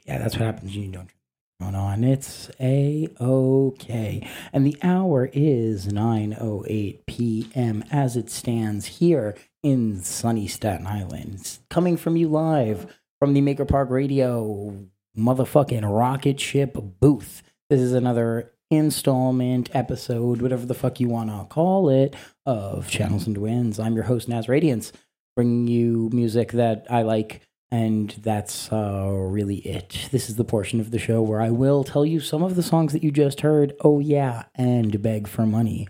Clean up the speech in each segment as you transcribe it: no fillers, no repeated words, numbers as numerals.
Yeah, that's what happens when you don't turn the phone on. It's A-OK. And the hour is 9:08 p.m. as it stands here in sunny Staten Island. It's coming from you live from the Maker Park Radio motherfucking rocket ship booth. This is another installment episode, whatever the fuck you want to call it, of Channels and Winds. I'm your host, Naz Radiance, bringing you music that I like. And that's really it. This is the portion of the show where I will tell you some of the songs that you just heard, oh yeah, and beg for money.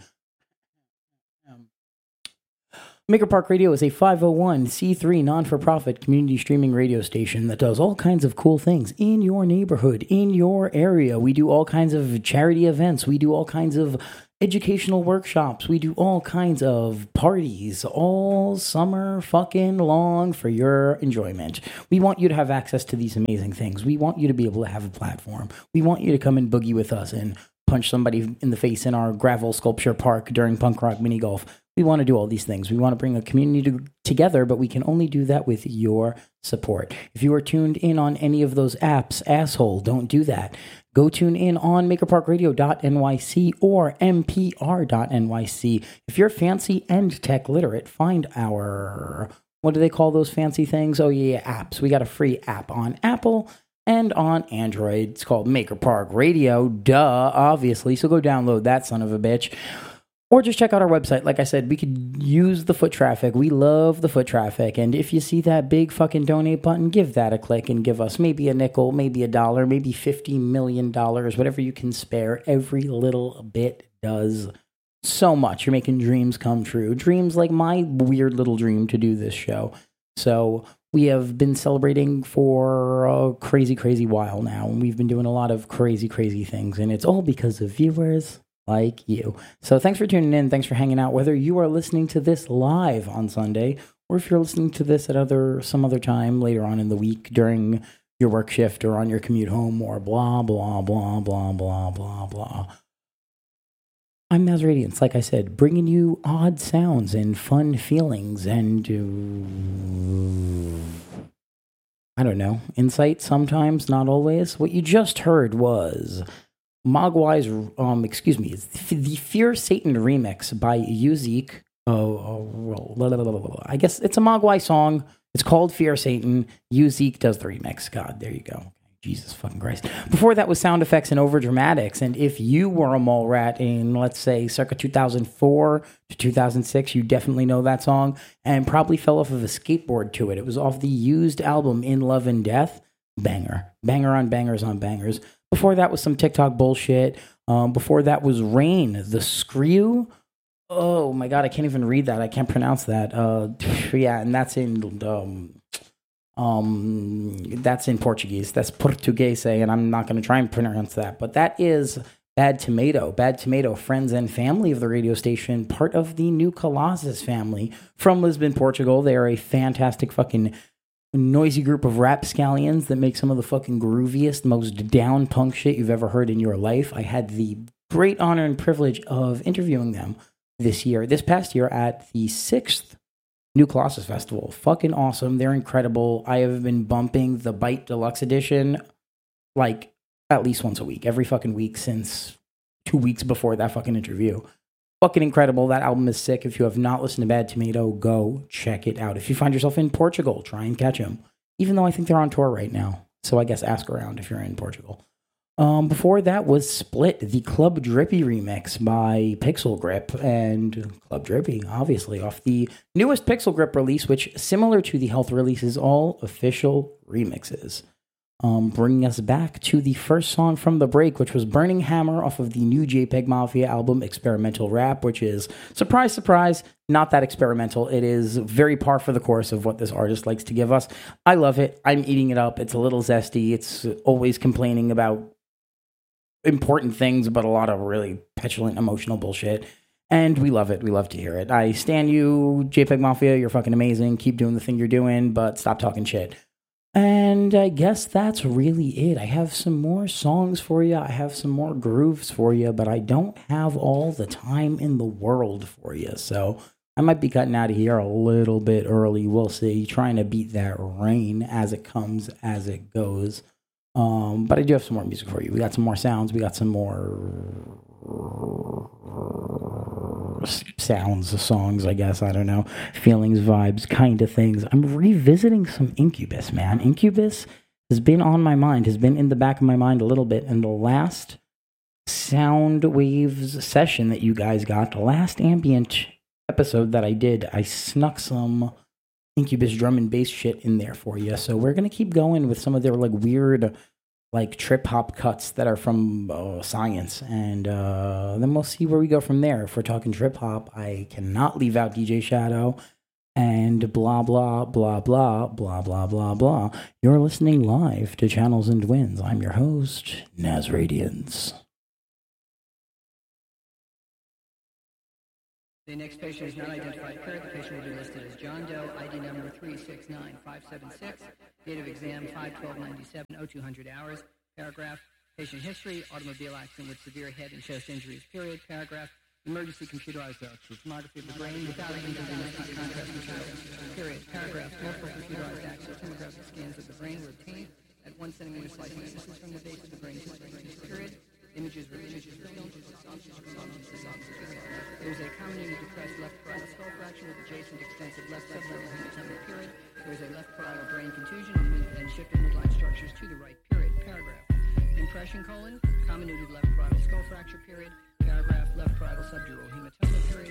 Maker Park Radio is a 501c3 non-for-profit community streaming radio station that does all kinds of cool things in your neighborhood, in your area. We do all kinds of charity events. We do all kinds of educational workshops. We do all kinds of parties all summer fucking long for your enjoyment. We want you to have access to these amazing things. We want you to be able to have a platform. We want you to come and boogie with us and punch somebody in the face in our gravel sculpture park during punk rock mini golf. We want to do all these things. We want to bring a community together, but we can only do that with your support. If you are tuned in on any of those apps, asshole, don't do that. Go tune in on makerparkradio.nyc or mpr.nyc. If you're fancy and tech literate, find our, what do they call those fancy things? Oh yeah, apps. We got a free app on Apple and on Android. It's called Maker Park Radio, duh, obviously. So go download that son of a bitch. Or just check out our website. Like I said, we could use the foot traffic. We love the foot traffic. And if you see that big fucking donate button, give that a click and give us maybe a nickel, maybe $1, maybe $50 million, whatever you can spare. Every little bit does so much. You're making dreams come true. Dreams like my weird little dream to do this show. So we have been celebrating for a crazy, crazy while now. And we've been doing a lot of crazy, crazy things. And it's all because of viewers like you. So thanks for tuning in. Thanks for hanging out. Whether you are listening to this live on Sunday or if you're listening to this at some other time later on in the week during your work shift or on your commute home or blah, blah, blah, blah, blah, blah, blah. I'm Naz Radiance, like I said, bringing you odd sounds and fun feelings and, I don't know, insight sometimes, not always. What you just heard was Mogwai's, it's the Fear Satan remix by Uzik. I guess it's a Mogwai song. It's called Fear Satan. Uzik does the remix. God, there you go. Jesus fucking Christ. Before that was Sound Effects and Overdramatics. And if you were a mall rat in, let's say, circa 2004 to 2006, you definitely know that song and probably fell off of a skateboard to it. It was off the used album In Love and Death. Banger. Banger on bangers on bangers. Before that was some TikTok bullshit. Before that was Rain, the Screw. Oh my God, I can't even read that. I can't pronounce that. Yeah, and that's in Portuguese. That's Portuguese, and I'm not going to try and pronounce that. But that is Bad Tomato. Bad Tomato, friends and family of the radio station, part of the New Colossus family from Lisbon, Portugal. They are a fantastic fucking noisy group of rapscallions that make some of the fucking grooviest, most down punk shit you've ever heard in your life. I had the great honor and privilege of interviewing them this past year at the 6th New Colossus Festival. Fucking awesome. They're incredible. I have been bumping the Bite Deluxe Edition like at least once a week, every fucking week since 2 weeks before that fucking interview. Fucking incredible. That album is sick. If you have not listened to Bad Tomato, go check it out. If you find yourself in Portugal, try and catch them. Even though I think they're on tour right now. So I guess ask around if you're in Portugal. Before that was Split, the Club Drippy remix by Pixel Grip. And Club Drippy, obviously, off the newest Pixel Grip release, which, similar to the Health release, is all official remixes. Bringing us back to the first song from the break, which was Burning Hammer off of the new JPEG Mafia album, Experimental Rap, which is, surprise, surprise, not that experimental. It is very par for the course of what this artist likes to give us. I love it. I'm eating it up. It's a little zesty. It's always complaining about important things, but a lot of really petulant, emotional bullshit. And we love it. We love to hear it. I stan you, JPEG Mafia. You're fucking amazing. Keep doing the thing you're doing, but stop talking shit. And I guess that's really it. I have some more songs for you. I have some more grooves for you, but I don't have all the time in the world for you. So I might be cutting out of here a little bit early. We'll see. Trying to beat that rain as it comes, as it goes. But I do have some more music for you. We got some more sounds. We got some more sounds, songs, I guess. I don't know. Feelings, vibes, kind of things. I'm revisiting some Incubus, man. Incubus has been on my mind, has been in the back of my mind a little bit. And the last Sound Waves session that you guys got, the last ambient episode that I did, I snuck some Incubus drum and bass shit in there for you. So we're going to keep going with some of their like weird like trip hop cuts that are from Science, and then we'll see where we go from there. If we're talking trip hop, I cannot leave out DJ Shadow and blah blah blah blah blah blah blah blah. You're listening live to Channels and Winds. I'm your host, Naz Radiance. The next patient is not identified. The patient will be listed as John Doe, ID number 369576, date of exam 5/12/97, 0200 hours. Paragraph, patient history, automobile accident with severe head and chest injuries, period. Paragraph, emergency computerized tomography of the brain without intravenous contrast material, period. Paragraph, multiple computerized axial tomographic scans of the brain were obtained at 1 centimeter slicing distance from the base of the brain, period. Images were filmed. There was a commonly depressed left parietal skull fracture with adjacent extensive left sublevel hematoma, period. There was a left parietal brain contusion and shifted midline structures to the right, period. Paragraph. Impression, comminuted left parietal skull fracture, period. Paragraph, left parietal subdural hematoma.